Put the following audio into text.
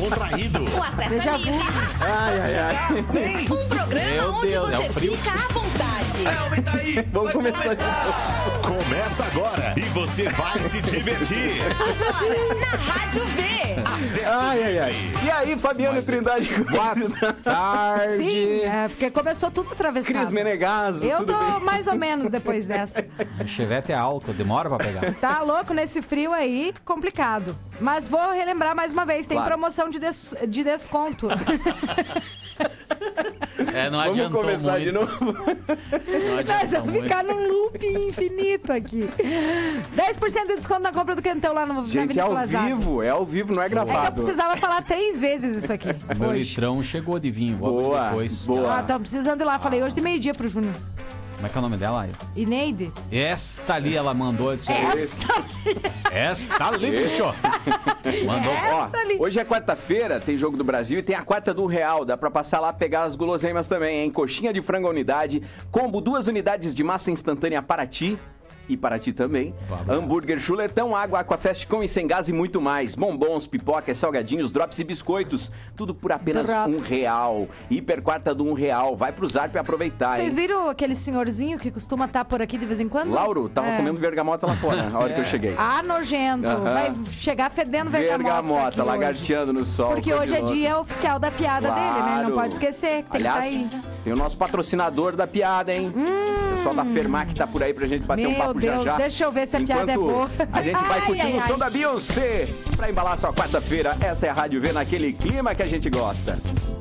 descontraído. O acesso é livre. Um programa onde você fica à vontade. Aumenta aí. Vamos começar de novo. Começa agora e você vai se divertir. Agora, na Rádio V. Acesso livre. E aí, Fabiano Trindade? Boa tarde. Sim, porque começou tudo atravessado. Cris Menegaso, Eu tudo tô bem? mais ou menos depois dessa. A Chevette é álcool, demora pra pegar. Tá louco nesse frio aí, complicado. Mas vou relembrar mais uma vez, tem Claro. promoção de desconto. Não Vamos adiantou começar muito. de novo? Não Nós adiantou vamos muito. ficar num loop infinito aqui. 10% de desconto na compra do Quentão lá no Gente, é ao vivo, não é É que eu gravado. precisava falar 3 vezes isso aqui. Meu Hoje. litrão chegou de vinho, vou abrir Boa, depois. boa. Estamos precisando ir lá. Falei hoje de meio-dia pro Júnior. Como é que é o nome dela? Ineide? Esta ali, ela mandou. Disse, Esta ali, bicho. Mandou. Ó, hoje é quarta-feira, tem Jogo do Brasil e tem a quarta do R$1. Dá pra passar lá pegar as guloseimas também, hein? Coxinha de frango a unidade, combo 2 unidades de massa instantânea para ti. E para ti também. Vamos. Hambúrguer, chuletão, água, aquafest com e sem gás e muito mais. Bombons, pipocas, salgadinhos, drops e biscoitos. Tudo por apenas Drops. R$1. Hiper quarta do R$1. Vai pro Zarp e aproveitar, Vocês hein? viram aquele senhorzinho que costuma estar por aqui de vez em quando? Lauro, tava É. comendo vergamota lá fora, na hora que eu cheguei. Ah, nojento. Aham. Vai chegar fedendo vergamota aqui hoje. lagarteando no sol. Porque hoje é dia oficial da piada dele, né? Não Claro. pode esquecer que tem Aliás, que tá aí. tem o nosso patrocinador da piada, hein? O pessoal da Fermac tá por aí pra gente bater um Meu papo Deus, já já. deixa eu ver se a piada é Enquanto boa. A gente vai Ai, curtindo ai, o som ai. da Beyoncé pra embalar sua quarta-feira. Essa é a Rádio V naquele clima que a gente gosta.